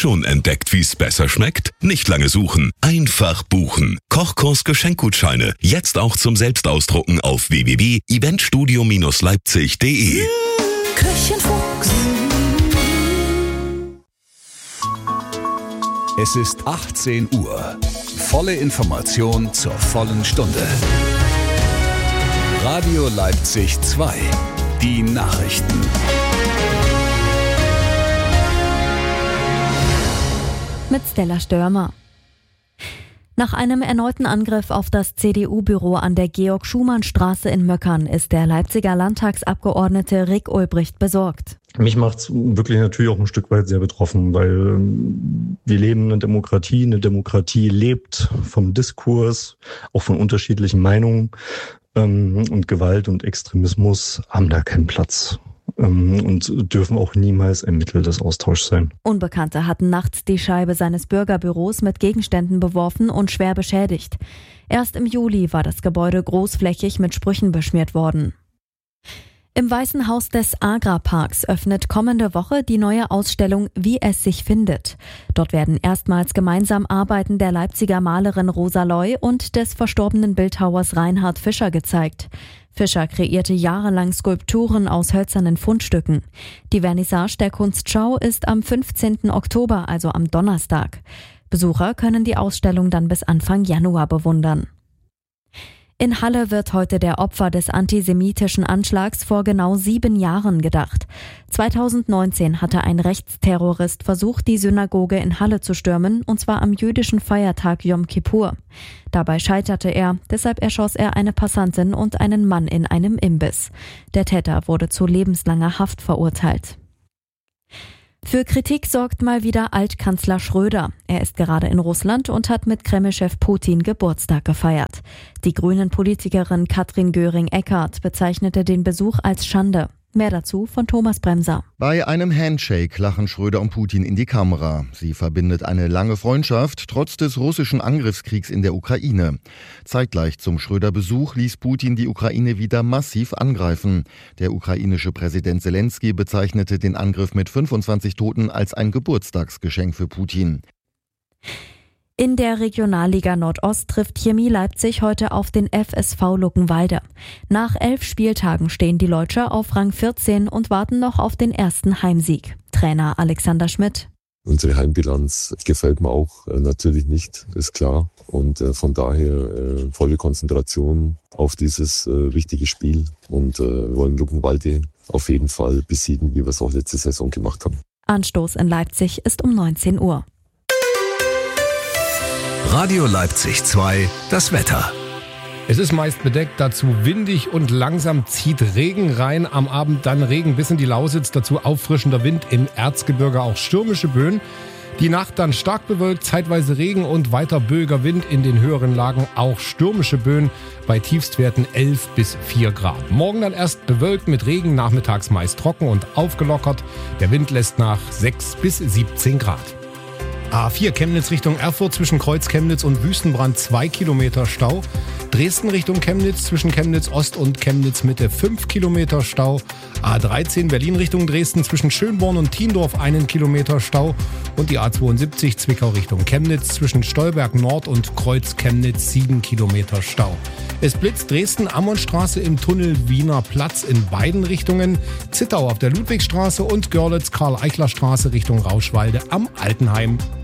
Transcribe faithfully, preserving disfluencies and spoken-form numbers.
Schon entdeckt, wie's besser schmeckt? Nicht lange suchen, einfach buchen. Kochkurs Geschenkgutscheine, jetzt auch zum Selbstausdrucken auf w w w punkt eventstudio leipzig punkt de. Küchenfuchs. Es ist achtzehn Uhr. Volle Information zur vollen Stunde. Radio Leipzig zwei. Die Nachrichten. Mit Stella Störmer. Nach einem erneuten Angriff auf das C D U-Büro an der Georg-Schumann-Straße in Möckern ist der Leipziger Landtagsabgeordnete Rick Ulbricht besorgt. Mich macht's wirklich natürlich auch ein Stück weit sehr betroffen, weil wir leben in einer Demokratie. Eine Demokratie lebt vom Diskurs, auch von unterschiedlichen Meinungen. Und Gewalt und Extremismus haben da keinen Platz. Und dürfen auch niemals ein Mittel des Austauschs sein. Unbekannte hatten nachts die Scheibe seines Bürgerbüros mit Gegenständen beworfen und schwer beschädigt. Erst im Juli war das Gebäude großflächig mit Sprüchen beschmiert worden. Im Weißen Haus des Agra-Parks öffnet kommende Woche die neue Ausstellung Wie es sich findet. Dort werden erstmals gemeinsam Arbeiten der Leipziger Malerin Rosa Loy und des verstorbenen Bildhauers Reinhard Fischer gezeigt. Fischer kreierte jahrelang Skulpturen aus hölzernen Fundstücken. Die Vernissage der Kunstschau ist am fünfzehnten Oktober, also am Donnerstag. Besucher können die Ausstellung dann bis Anfang Januar bewundern. In Halle wird heute der Opfer des antisemitischen Anschlags vor genau sieben Jahren gedacht. zweitausendneunzehn hatte ein Rechtsterrorist versucht, die Synagoge in Halle zu stürmen, und zwar am jüdischen Feiertag Yom Kippur. Dabei scheiterte er, deshalb erschoss er eine Passantin und einen Mann in einem Imbiss. Der Täter wurde zu lebenslanger Haft verurteilt. Für Kritik sorgt mal wieder Altkanzler Schröder. Er ist gerade in Russland und hat mit Kreml-Chef Putin Geburtstag gefeiert. Die Grünen-Politikerin Katrin Göring-Eckardt bezeichnete den Besuch als Schande. Mehr dazu von Thomas Bremser. Bei einem Handshake lachen Schröder und Putin in die Kamera. Sie verbindet eine lange Freundschaft, trotz des russischen Angriffskriegs in der Ukraine. Zeitgleich zum Schröder-Besuch ließ Putin die Ukraine wieder massiv angreifen. Der ukrainische Präsident Zelensky bezeichnete den Angriff mit fünfundzwanzig Toten als ein Geburtstagsgeschenk für Putin. In der Regionalliga Nordost trifft Chemie Leipzig heute auf den F S V Luckenwalde. Nach elf Spieltagen stehen die Leutscher auf Rang vierzehn und warten noch auf den ersten Heimsieg. Trainer Alexander Schmidt. Unsere Heimbilanz gefällt mir auch äh, natürlich nicht, ist klar. Und äh, von daher äh, volle Konzentration auf dieses äh, wichtige Spiel. Und äh, wir wollen Luckenwalde auf jeden Fall besiegen, wie wir es auch letzte Saison gemacht haben. Anstoß in Leipzig ist um neunzehn Uhr. Radio Leipzig zwei, das Wetter. Es ist meist bedeckt, dazu windig und langsam zieht Regen rein. Am Abend dann Regen bis in die Lausitz, dazu auffrischender Wind, im Erzgebirge auch stürmische Böen. Die Nacht dann stark bewölkt, zeitweise Regen und weiter böiger Wind, in den höheren Lagen auch stürmische Böen bei Tiefstwerten elf bis vier Grad. Morgen dann erst bewölkt mit Regen, nachmittags meist trocken und aufgelockert. Der Wind lässt nach sechs bis siebzehn Grad. A vier Chemnitz Richtung Erfurt zwischen Kreuz Chemnitz und Wüstenbrand zwei Kilometer Stau. Dresden Richtung Chemnitz zwischen Chemnitz Ost und Chemnitz Mitte fünf Kilometer Stau. A dreizehn Berlin Richtung Dresden zwischen Schönborn und Thiendorf einen Kilometer Stau. Und die A zweiundsiebzig Zwickau Richtung Chemnitz zwischen Stolberg Nord und Kreuz Chemnitz sieben Kilometer Stau. Es blitzt Dresden-Ammonstraße im Tunnel Wiener Platz in beiden Richtungen. Zittau auf der Ludwigstraße und Görlitz-Karl-Eichler-Straße Richtung Rauschwalde am Altenheim.